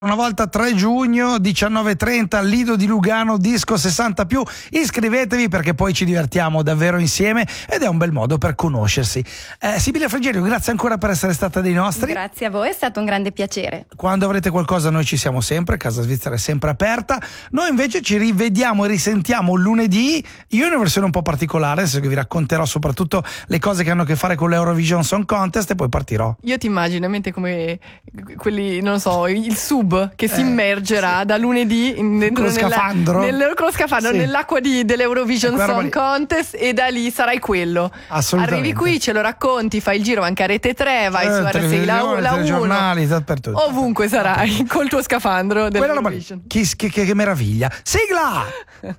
Una volta 3 giugno 19:30 Lido di Lugano, disco 60+. Iscrivetevi perché poi ci divertiamo davvero insieme ed è un bel modo per conoscersi. Sibilia Frigerio, grazie ancora per essere stata dei nostri. Grazie a voi, è stato un grande piacere. Quando avrete qualcosa noi ci siamo sempre, Casa Svizzera è sempre aperta. Noi invece ci rivediamo e risentiamo lunedì, io in una versione un po' particolare, nel senso che vi racconterò soprattutto le cose che hanno a che fare con l'Eurovision Song Contest e poi partirò. Io ti immagino in mente come quelli, non so, il sub che si immergerà da lunedì con lo scafandro, sì, nell'acqua dell'Eurovision Song Contest, e da lì sarai quello. Arrivi qui, ce lo racconti, fai il giro anche a Rete 3, vai su RSI, la 1, giornali, dappertutto. Ovunque sarai col tuo scafandro dell'Eurovision. Che meraviglia. Sigla!